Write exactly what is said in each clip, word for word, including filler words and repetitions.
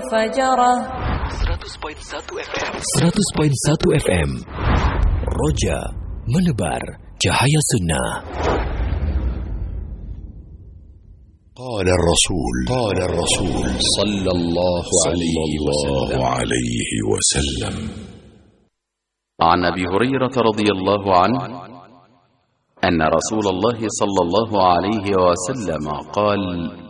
فجرة seratus koma satu F M seratus koma satu F M Roja menebar cahaya sunnah. قال الرسول قال الرسول صلى الله عليه وسلم عن أبي هريرة رضي الله عنه أن رسول الله صلى الله عليه وسلم قال: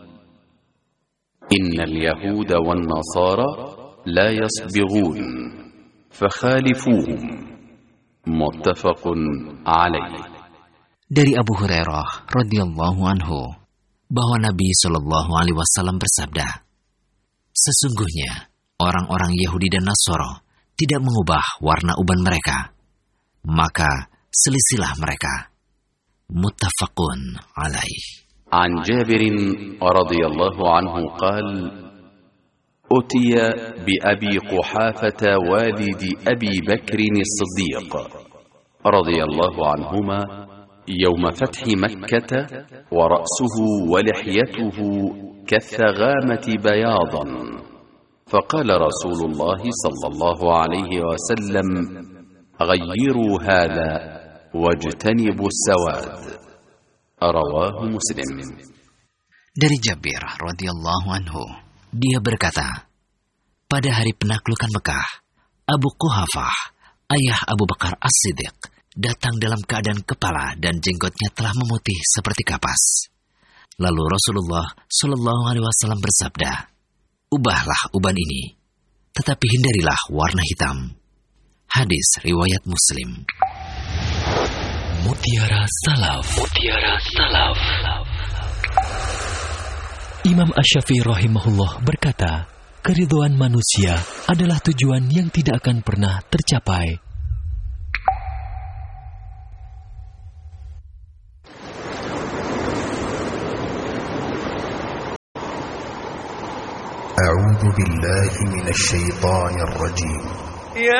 إن اليهود والنصارى لا يصبغون فخالفوهم. متفق عليه. Dari Abu Hurairah radhiyallahu anhu bahwa Nabi Shallallahu Alaihi Wasallam bersabda, sesungguhnya orang-orang Yahudi dan Nasara tidak mengubah warna uban mereka, maka selisilah mereka. Muttafaqun alaih. An Jabir radhiyallahu anhu qala: Utiya bi Abi Quhafah walidi Abi Bakr as-Siddiq radhiyallahu anhuma يوم فتح مكة ورأسه ولحيته كالثغامة بياضا، فقال رسول الله صلى الله عليه وسلم: غيروا هذا واجتنبوا السواد. رواه مسلم. Dari Jabir radhiyallahu anhu, dia berkata, pada hari penaklukan Mekah, Abu Quhafah, ayah Abu Bakar As-Siddiq, datang dalam keadaan kepala dan jenggotnya telah memutih seperti kapas. Lalu Rasulullah Shallallahu Alaihi Wasallam bersabda, ubahlah uban ini, tetapi hindarilah warna hitam. Hadis riwayat Muslim. Mutiara Salaf. Mutiara Salaf. Imam Asy-Syafi'i rahimahullah berkata, keridhaan manusia adalah tujuan yang tidak akan pernah tercapai. أعوذ بالله من الشيطان الرجيم.